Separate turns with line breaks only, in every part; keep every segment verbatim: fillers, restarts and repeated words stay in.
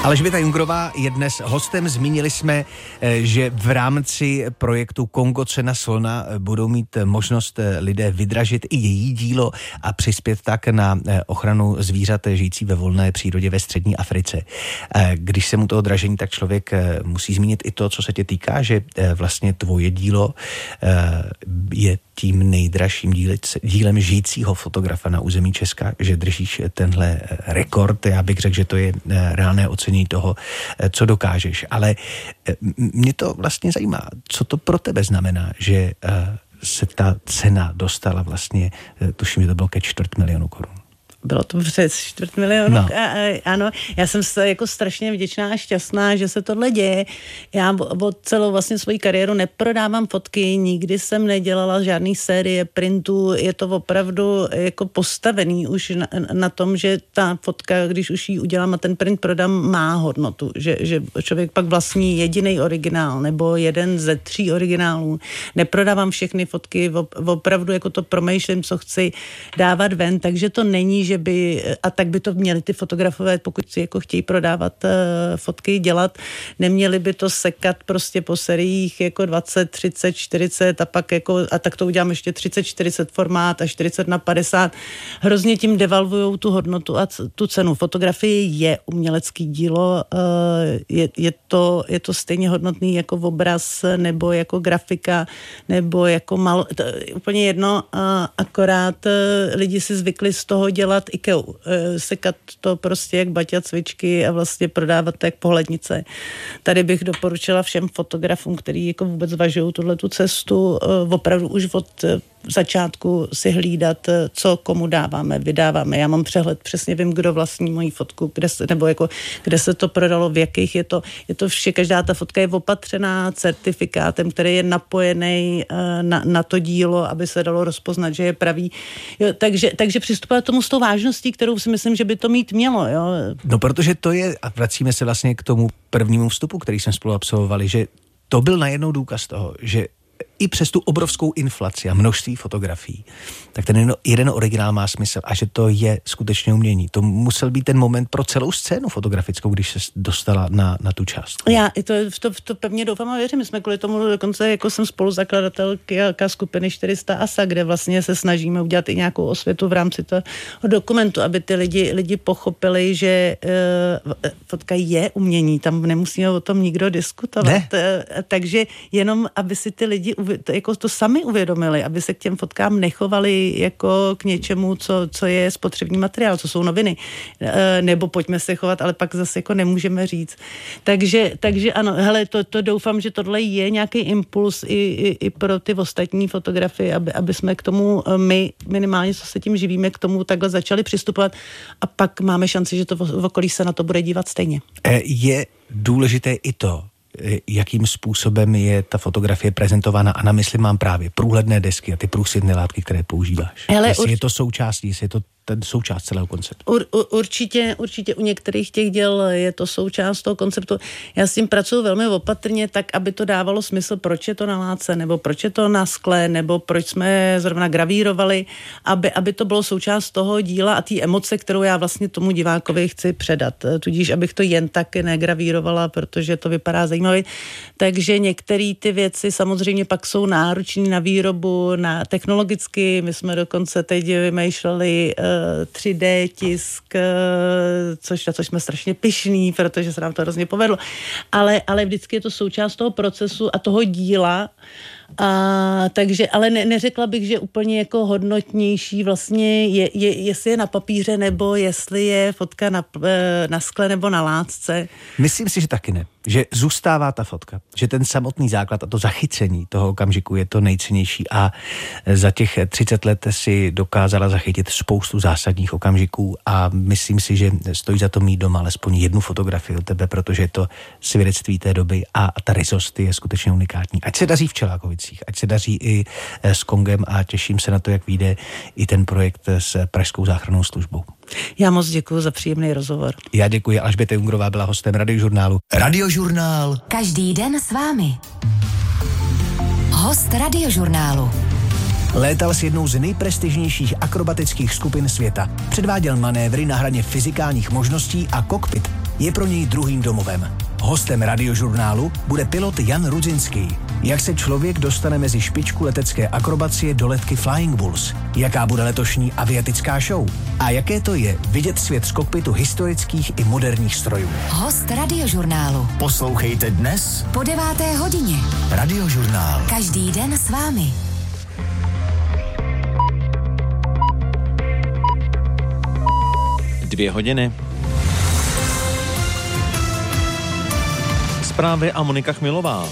Alžběta Jungrová je dnes hostem. Zmínili jsme, že v rámci projektu Kongo cena slona budou mít možnost lidé vydražit i její dílo a přispět tak na ochranu zvířat žijící ve volné přírodě ve střední Africe. Když se mu toho dražení, tak člověk musí zmínit i to, co se tě týká, že vlastně tvoje dílo je tím nejdražším dílem žijícího fotografa na území Česka, že držíš tenhle rekord. Já bych řekl, že to je reálné ocenění toho, co dokážeš. Ale mě to vlastně zajímá, co to pro tebe znamená, že se ta cena dostala vlastně, tuším, že to bylo ke čtvrt milionu korun.
Bylo to přes čtvrt milionu.
No.
A, a, ano, já jsem jako strašně vděčná a šťastná, že se tohle děje. Já od celou vlastně svoji kariéru neprodávám fotky, nikdy jsem nedělala žádný série printů, je to opravdu jako postavený už na, na tom, že ta fotka, když už ji udělám a ten print prodám, má hodnotu, že, že člověk pak vlastní jediný originál nebo jeden ze tří originálů. Neprodávám všechny fotky, opravdu jako to promýšlím, co chci dávat ven, takže to není, že by, a tak by to měli ty fotografové, pokud si jako chtějí prodávat uh, fotky, dělat, neměli by to sekat prostě po seriích jako dvacet, třicet, čtyřicet a pak jako, a tak to udělám ještě třicet, čtyřicet formát a čtyřicet na padesát. Hrozně tím devalvujou tu hodnotu a tu cenu. Fotografie je umělecký dílo, uh, je, je, to, je to stejně hodnotný jako obraz nebo jako grafika nebo jako mal, to, úplně jedno, uh, akorát uh, lidi si zvykli z toho dělat IKEA, sekat to prostě jak baťa cvičky a vlastně prodávat to jak pohlednice. Tady bych doporučila všem fotografům, kteří jako vůbec zvažují tuhletu cestu, opravdu už od začátku si hlídat, co komu dáváme, vydáváme. Já mám přehled, přesně vím, kdo vlastní moji fotku, kde se, nebo jako, kde se to prodalo, v jakých je to, je to vše, každá ta fotka je opatřená certifikátem, který je napojený na, na to dílo, aby se dalo rozpoznat, že je pravý. Jo, takže, takže přistupovat tomu s tou vážností, kterou si myslím, že by to mít mělo. Jo.
No, protože to je, a vracíme se vlastně k tomu prvnímu vstupu, který jsme spolu absolvovali, že to byl najednou důkaz toho, že i přes tu obrovskou inflaci a množství fotografií, tak ten jeden originál má smysl a že to je skutečně umění. To musel být ten moment pro celou scénu fotografickou, když se dostala na, na tu část.
Já to, to, to pevně doufám a věřím. My jsme kvůli tomu dokonce, jako jsem spoluzakladatelka skupiny čtyři sta A S A, kde vlastně se snažíme udělat i nějakou osvětu v rámci toho dokumentu, aby ty lidi, lidi pochopili, že uh, fotka je umění, tam nemusíme o tom nikdo diskutovat. Ne. Takže jenom, aby si ty lidi to, jako to sami uvědomili, aby se k těm fotkám nechovali jako k něčemu, co, co je spotřební materiál, co jsou noviny. E, nebo pojďme se chovat, ale pak zase jako nemůžeme říct. Takže, takže ano, hele, to, to doufám, že tohle je nějaký impuls i, i, i pro ty ostatní fotografie, aby, aby jsme k tomu my minimálně, co se tím živíme, k tomu takhle začali přistupovat a pak máme šanci, že to v okolí se na to bude dívat stejně.
Je důležité i to, jakým způsobem je ta fotografie prezentována a na mysli mám právě průhledné desky a ty průsvitné látky, které používáš. Hele, jestli urč... je to součástí, jestli je to ten součást celého konceptu.
Ur, určitě, určitě u některých těch děl je to součást toho konceptu. Já s tím pracuji velmi opatrně, tak, aby to dávalo smysl, proč je to na látce, nebo proč je to na skle, nebo proč jsme zrovna gravírovali, aby, aby to bylo součást toho díla a té emoce, kterou já vlastně tomu divákovi chci předat. Tudíž, abych to jen tak negravírovala, protože to vypadá zajímavě. Takže některé ty věci samozřejmě pak jsou náročné na výrobu, na technologicky. My jsme dokonce teď vymýšleli tři dé tisk, což, na což jsme strašně pyšní, protože se nám to hrozně povedlo. Ale, ale vždycky je to součást toho procesu a toho díla. A, takže, ale ne, neřekla bych, že úplně jako hodnotnější vlastně je, je, jestli je na papíře nebo jestli je fotka na, na skle nebo na látce.
Myslím si, že taky ne. Že zůstává ta fotka. Že ten samotný základ a to zachycení toho okamžiku je to nejcennější a za těch třicet let si dokázala zachytit spoustu zásadních okamžiků a myslím si, že stojí za to mít doma alespoň jednu fotografii od tebe, protože je to svědectví té doby a ta ryzost je skutečně unikátní. Ať se daří v Čelákovicích, ať se daří i s Kongem a těším se na to, jak vyjde i ten projekt s Pražskou záchrannou službou.
Já moc děkuji za příjemný rozhovor.
Já děkuji. Alžběta Jungrová byla hostem Radiožurnálu.
Radiožurnál. Každý den s vámi. Host Radiožurnálu.
Létal s jednou z nejprestižnějších akrobatických skupin světa. Předváděl manévry na hraně fyzikálních možností a kokpit je pro něj druhým domovem. Hostem Radiožurnálu bude pilot Jan Rudzinský. Jak se člověk dostane mezi špičku letecké akrobacie do letky Flying Bulls? Jaká bude letošní aviatická show? A jaké to je vidět svět z kokpitu historických i moderních strojů?
Host Radiožurnálu.
Poslouchejte dnes
po deváté hodině.
Radiožurnál.
Každý den s vámi.
Dvě hodiny. Zprávy a Monika Chmilová.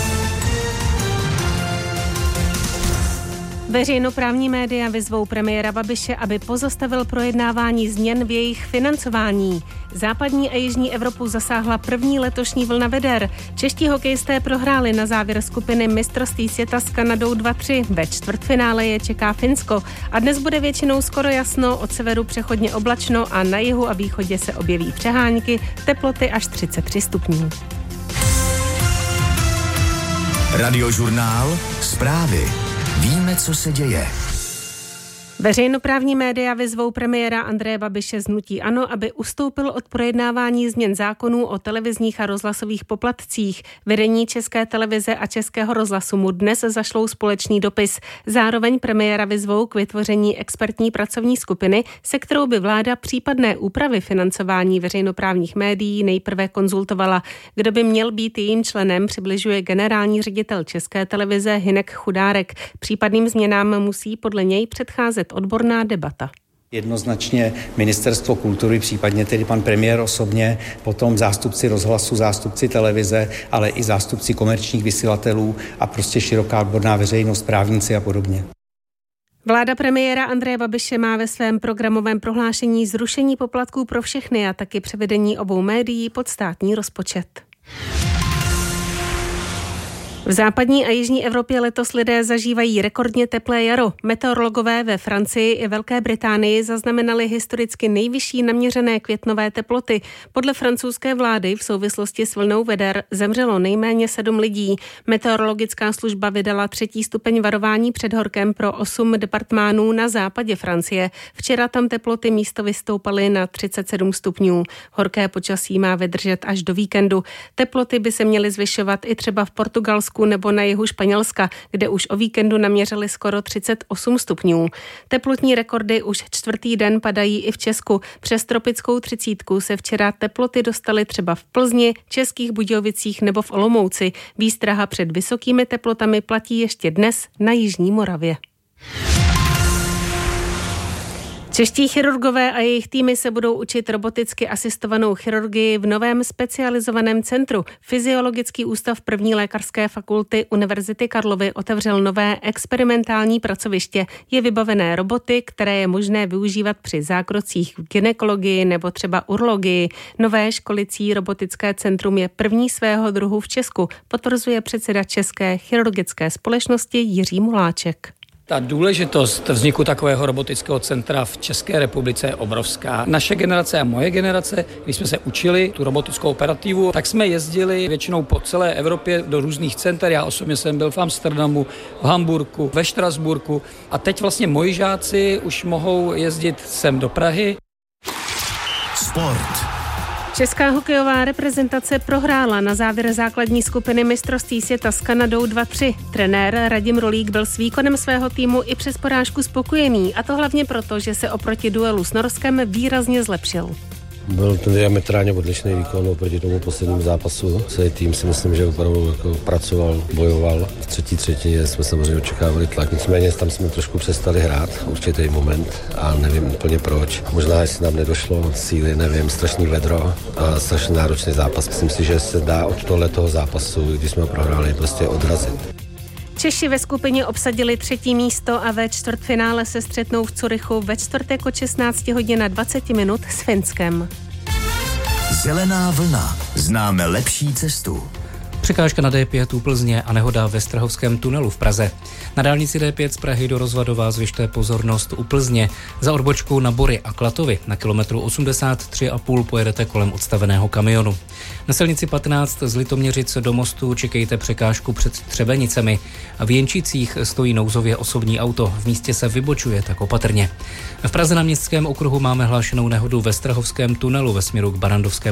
Veřejnoprávní média vyzvou premiéra Babiše, aby pozastavil projednávání změn v jejich financování. Západní a jižní Evropu zasáhla první letošní vlna veder. Čeští hokejisté prohráli na závěr skupiny mistrovství světa s Kanadou dva tři. Ve čtvrtfinále je čeká Finsko. A dnes bude většinou skoro jasno, od severu přechodně oblačno a na jihu a východě se objeví přehánky, teploty až třicet tři stupňů.
Radiožurnál. Zprávy. Víme, co se děje.
Veřejnoprávní média vyzvou premiéra Andreje Babiše z hnutí ANO, aby ustoupil od projednávání změn zákonů o televizních a rozhlasových poplatcích. Vedení České televize a Českého rozhlasu mu dnes zašlou společný dopis. Zároveň premiéra vyzvou k vytvoření expertní pracovní skupiny, se kterou by vláda případné úpravy financování veřejnoprávních médií nejprve konzultovala. Kdo by měl být jejím členem, přibližuje generální ředitel České televize Hynek Chudárek. Případným změnám musí podle něj předcházet odborná debata.
Jednoznačně Ministerstvo kultury, případně tedy pan premiér osobně, potom zástupci rozhlasu, zástupci televize, ale i zástupci komerčních vysílatelů a prostě široká odborná veřejnost, právníci a podobně.
Vláda premiéra Andreje Babiše má ve svém programovém prohlášení zrušení poplatků pro všechny a taky převedení obou médií pod státní rozpočet. V západní a jižní Evropě letos lidé zažívají rekordně teplé jaro. Meteorologové ve Francii i Velké Británii zaznamenali historicky nejvyšší naměřené květnové teploty. Podle francouzské vlády v souvislosti s vlnou veder zemřelo nejméně sedm lidí. Meteorologická služba vydala třetí stupeň varování před horkem pro osm departmánů na západě Francie. Včera tam teploty místo vystoupaly na třicet sedm stupňů. Horké počasí má vydržet až do víkendu. Teploty by se měly zvyšovat i třeba v Portugalsku nebo na jihu Španělska, kde už o víkendu naměřili skoro třicet osm stupňů. Teplotní rekordy už čtvrtý den padají i v Česku. Přes tropickou třicítku se včera teploty dostaly třeba v Plzni, Českých Budějovicích nebo v Olomouci. Výstraha před vysokými teplotami platí ještě dnes na jižní Moravě. Čeští chirurgové a jejich týmy se budou učit roboticky asistovanou chirurgii v novém specializovaném centru. Fyziologický ústav první lékařské fakulty Univerzity Karlovy otevřel nové experimentální pracoviště. Je vybavené roboty, které je možné využívat při zákrocích v gynekologii nebo třeba urologii. Nové školicí robotické centrum je první svého druhu v Česku, potvrzuje předseda České chirurgické společnosti Jiří Muláček.
Ta důležitost vzniku takového robotického centra v České republice je obrovská. Naše generace a moje generace, když jsme se učili tu robotickou operativu, tak jsme jezdili většinou po celé Evropě do různých center. Já osobně jsem byl v Amsterdamu, v Hamburku, ve Štrasburku a teď vlastně moji žáci už mohou jezdit sem do Prahy.
Sport.
Česká hokejová reprezentace prohrála na závěr základní skupiny mistrovství světa s Kanadou dva tři. Trenér Radim Rolík byl s výkonem svého týmu i přes porážku spokojený, a to hlavně proto, že se oproti duelu s Norskem výrazně zlepšil.
Byl to diametrálně odlišný výkon oproti tomu poslednímu zápasu. Celý tým si myslím, že opravdu jako pracoval, bojoval. V třetí třetině jsme samozřejmě očekávali tlak, nicméně tam jsme trošku přestali hrát určitý moment a nevím úplně proč. Možná, jestli nám nedošlo síly, nevím, strašný vedro a strašně náročný zápas. Myslím si, že se dá od tohletoho zápasu, když jsme ho prohráli, prostě odrazit.
Češi ve skupině obsadili třetí místo a ve čtvrtfinále se střetnou v Curychu ve čtvrtek od šestnáct hodin a dvacet minut s Finskem.
Zelená vlna. Známe lepší cestu.
Překážka na D pět u Plzně a nehoda ve Strahovském tunelu v Praze. Na dálnici D pět z Prahy do Rozvadova zvyšte pozornost u Plzně. Za odbočkou na Bory a Klatovy na kilometru osmdesát tři a půl pojedete kolem odstaveného kamionu. Na silnici patnáct z Litoměřic do Mostu čekejte překážku před Třebenicemi. V Jenčicích stojí nouzově osobní auto. V místě se vybočuje, tak opatrně. V Praze na Městském okruhu máme hlášenou nehodu ve Strahovském tunelu ve směru k Barandovskému